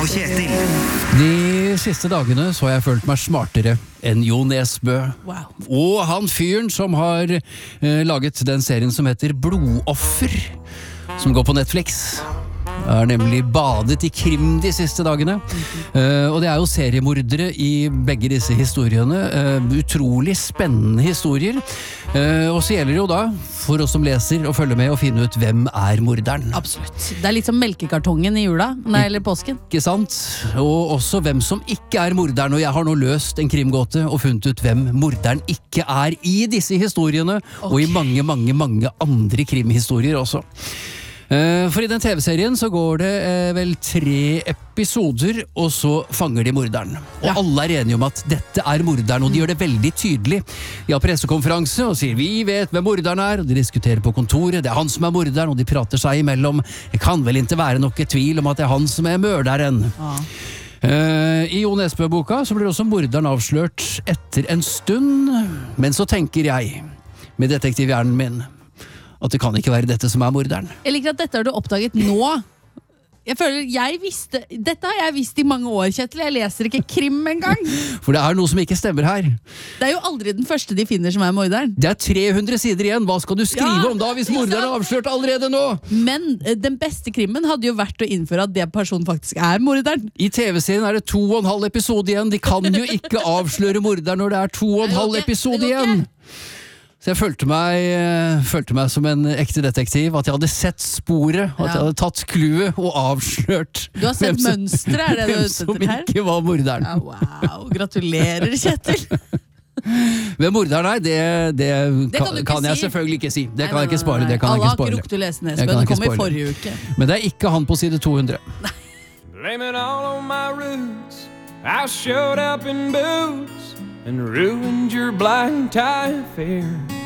og Kjetil. De siste dagene så har jeg følt meg smartere enn Jo Nesbø. Wow. Og han fyren som har laget den serien som heter Blodoffer, som går på Netflix. Jeg har nemlig badet i krim de siste dagene. Og det er jo seriemordere i begge disse historiene. Utrolig spennende historier. Og så gjelder det jo da, for oss som leser, å følge med og finne ut hvem er morderen. Absolutt. Det er litt som melkekartongen i jula, eller påsken. Ikke sant? Og også hvem som ikke er morderen. Og jeg har nå løst en krimgåte og funnet ut hvem morderen ikke er i disse historiene, og i mange, mange, mange andre krimhistorier også. For i den TV-serien så går det vel 3 episoder, og så fanger de morderen. Og alle er enige om at dette er morderen, og de gjør det veldig tydelig. De har pressekonferanse og sier vi vet hvem morderen er, og de diskuterer på kontoret, det er han som er morderen, og de prater seg imellom. Det kan vel ikke være noe tvil om at det er han som er morderen. I Jo Nesbø-boka så blir også morderen avslørt etter en stund, men så tenker jeg, med detektivhjernen min, at det kan ikke være dette som er morderen. Jeg liker at dette har du oppdaget nå. Jeg føler dette har jeg visst i mange år, Kjetil. Jeg leser ikke krim engang. For det er noe som ikke stemmer her. Det er jo aldri den første de finner som er morderen. Det er 300 sider igjen. Hva skal du skrive om da hvis morderen er avslørt allerede nå? Men den beste krimmen hadde jo vært å innføre at det personen faktisk er morderen. I TV-serien er det 2,5 episode igjen. De kan jo ikke avsløre morderen når det er 2,5 episode igjen. Så jeg følte meg som en ekte detektiv, at jeg hadde sett sporet, at jeg hadde tatt kluet og avslørt Du har sett mønstret, er det du hvem ute som etter her? ikke var morderen. Ja, wow, gratulerer, Kjetil. Hvem morderen er, det kan du ikke kan jeg si. selvfølgelig ikke si. Det kan jeg ikke spare. Det kan Alle jeg ikke har ikke spare. rukket å lese Jeg Nesbø, kan det ikke kom i spoile. forrige uke. Men det er ikke han på side 200. Blame it all on my roots. I showed up in boots and ruined your black tie affair.